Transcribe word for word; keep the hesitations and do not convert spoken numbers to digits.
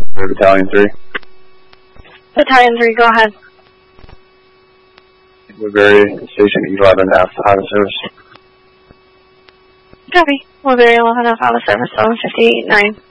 Battalion three. Battalion three, go ahead. Woodbury, Station eleven F, out of service. Copy. Woodbury eleven F, out of service, seven fifty-eight nine.